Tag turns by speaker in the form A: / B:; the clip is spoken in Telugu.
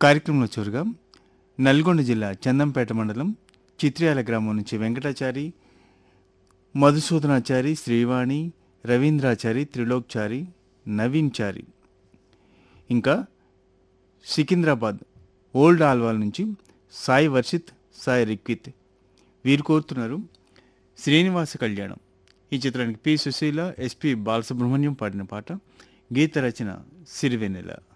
A: కార్యక్రమంలో చివరిగా నల్గొండ జిల్లా చందంపేట మండలం చిత్ర్యాల గ్రామం నుంచి వెంకటాచారి, మధుసూదనాచారి, శ్రీవాణి, రవీంద్రాచారి, త్రిలోక్చారి, నవీన్చారి, ఇంకా సికింద్రాబాద్ ఓల్డ్ ఆల్వాల్ నుంచి సాయి వర్షిత్, సాయి రిక్విత్ వీరు కోరుతున్నారు శ్రీనివాస కళ్యాణం. ఈ చిత్రానికి పి సుశీల, ఎస్పి బాలసుబ్రహ్మణ్యం పాడిన పాట. గీత రచన సిరివెన్నెల.